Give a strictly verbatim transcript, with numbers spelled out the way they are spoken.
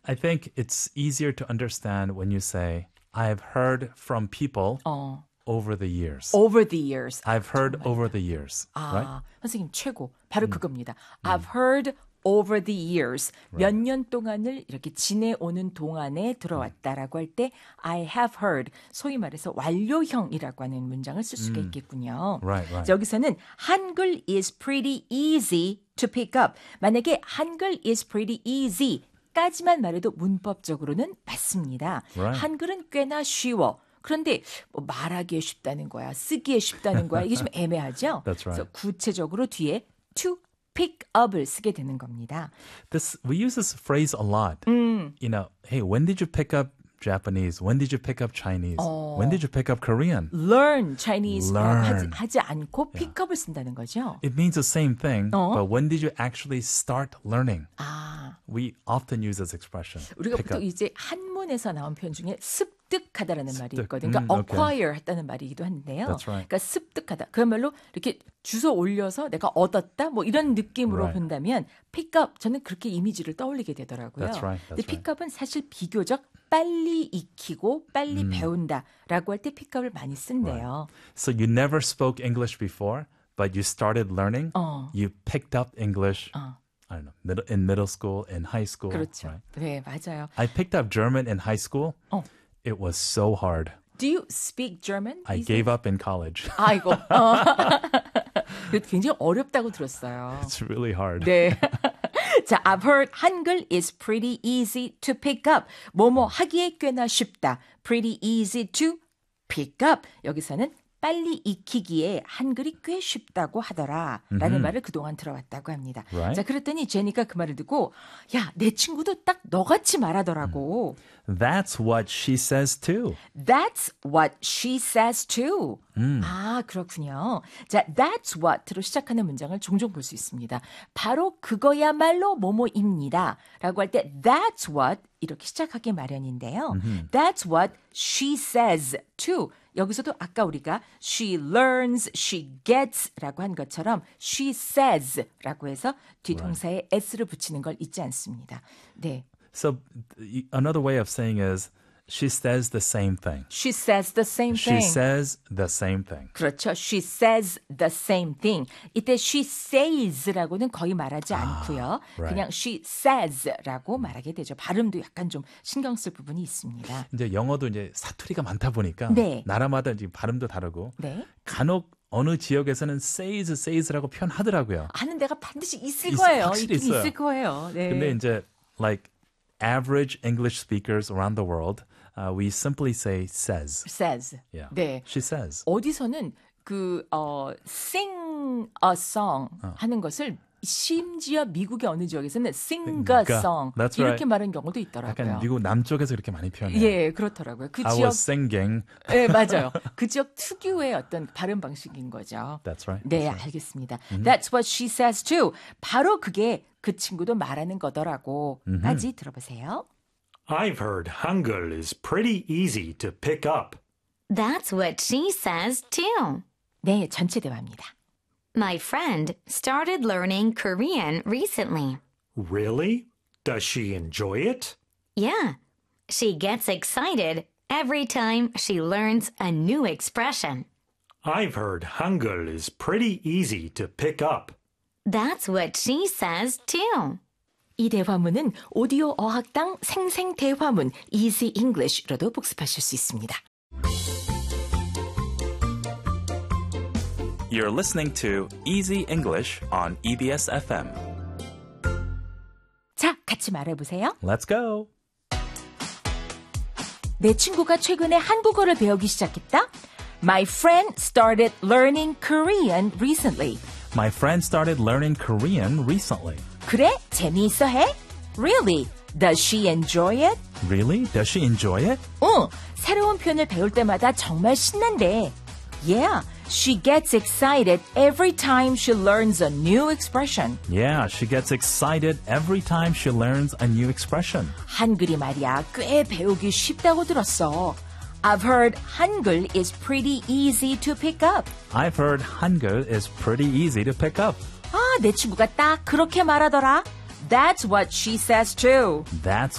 I think it's easier to understand when you say, I've heard from people 어. over the years. Over the years. I've heard 정말. over the years. 아, right? 선생님 최고. 바로 음. 그겁니다. I've heard over the years. Right. 몇 년 동안을 이렇게 지내오는 동안에 들어왔다라고 할 때 I have heard. 소위 말해서 완료형이라고 하는 문장을 쓸 수가 있겠군요. Right, right. 여기서는 한글 is pretty easy to pick up. 만약에 한글 is pretty easy 까지만 말해도 문법적으로는 맞습니다. Right. 한글은 꽤나 쉬워. 그런데 뭐 말하기에 쉽다는 거야, 쓰기에 쉽다는 거야. 이게 좀 애매하죠? That's right. 그래서 구체적으로 뒤에 to pick up을 쓰게 되는 겁니다. This we use this phrase a lot. 음. You know, hey, when did you pick up Japanese? When did you pick up Chinese? 어. When did you pick up Korean? learn Chinese Learn. 하지, 하지 않고 pick up을 쓴다는 거죠. It means the same thing, 어? but when did you actually start learning? 아, We often use this expression. 우리가 pick 보통 up. 이제 한문에서 나온 표현 중에 습득하다라는 말이 습득. 있거든요. 그러니까 음, okay. acquire 했다는 말이기도 한데요. That's right. 그러니까 습득하다. 그야말로 이렇게 주워 올려서 내가 얻었다 뭐 이런 느낌으로 Right. 본다면 pick up 저는 그렇게 이미지를 떠올리게 되더라고요. That's right. 근데 That's pick up은 사실 비교적 빨리 익히고 빨리 배운다라고 할 때 pick up을 많이 쓴대요. So you never spoke English before, but you started learning. 어. You picked up English. 어. I don't know, middle, in middle school, in high school. 그렇죠. Right? 네, 맞아요. I picked up German in high school. 어. It was so hard. Do you speak German? I gave up in college. 아이고. 어. 굉장히 어렵다고 들었어요. It's really hard. 네. 자, I've heard 한글 is pretty easy to pick up. 뭐뭐 하기에 꽤나 쉽다. Pretty easy to pick up. 여기서는 빨리 익히기에 한글이 꽤 쉽다고 하더라. 라는 말을 그동안 들어왔다고 합니다. Right. 자, 그랬더니 제니가 그 말을 듣고 야, 내 친구도 딱 너같이 말하더라고. That's what she says too. That's what she says too. 음. 아, 그렇군요. 자, that's what로 시작하는 문장을 종종 볼 수 있습니다. 바로 그거야말로 뭐뭐입니다. 라고 할 때 that's what 이렇게 시작하기 마련인데요. That's what she says too. 여기서도 아까 우리가 she learns, she gets 라고 한 것처럼 she says 라고 해서 뒤동사에 s를 붙이는 걸 잊지 않습니다. 네. So y- another way of saying is she says the same thing. She says the same She thing. says the same thing. 그렇죠. She says the same thing. 이때 she says라고는 거의 말하지 않고요. right. 그냥 she says라고 말하게 되죠. 발음도 약간 좀 신경 쓸 부분이 있습니다. 이제 영어도 이제 사투리가 많다 보니까 네. 나라마다 이제 발음도 다르고 네. 간혹 어느 지역에서는 says, says라고 표현하더라고요. 하는 데가 반드시 있을 있- 거예요. 확실히 있긴 있어요. 있을 거예요. 네. 근데 이제 like average English speakers around the world, uh, we simply say says. says. Yeah. 네. She says. 어디서는 그 어, sing a song 하는 것을 심지어 미국의 어느 지역에서는 sing a Sing a. song That's 이렇게 right. 말하는 경우도 있더라고요. 약간 미국 남쪽에서 그렇게 많이 표현해요. 예, 그렇더라고요. 그 I 지역 was singing. 네, 맞아요. 그 지역 특유의 어떤 발음 방식인 거죠. That's right. 네, That's right. 알겠습니다. That's what she says too. 바로 그게 그 친구도 말하는 거더라고. 까지 들어보세요. I've heard Hangul is pretty easy to pick up. That's what she says too. 네, 전체 대화입니다. My friend started learning Korean recently. Really? Does she enjoy it? Yeah, she gets excited every time she learns a new expression. I've heard Hangul is pretty easy to pick up. That's what she says too. 이 대화문은 오디오 어학당 생생 대화문 Easy English로도 복습하실 수 있습니다. You're listening to Easy English on E B S F M. 자, 같이 말해보세요. Let's go. 내 친구가 최근에 한국어를 배우기 시작했다. My friend started learning Korean recently. My friend started learning Korean recently. 그래? 재미있어 해? Really? Does she enjoy it? Really? Does she enjoy it? 응, 새로운 표현을 배울 때마다 정말 신난대. Yeah, she gets excited every time she learns a new expression. Yeah, she gets excited every time she learns a new expression. 한글이 말이야, 꽤 배우기 쉽다고 들었어. I've heard 한글 is pretty easy to pick up. I've heard Hangul is pretty easy to pick up. 아, 내 친구가 딱 그렇게 말하더라. That's what she says too. That's